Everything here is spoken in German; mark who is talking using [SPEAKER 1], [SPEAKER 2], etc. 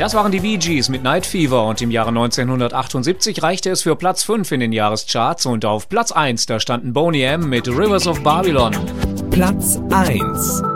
[SPEAKER 1] Das waren die Bee Gees mit Night Fever und im Jahre 1978 reichte es für Platz 5 in den Jahrescharts und auf Platz 1, da standen Boney M. mit Rivers of Babylon.
[SPEAKER 2] Platz 1.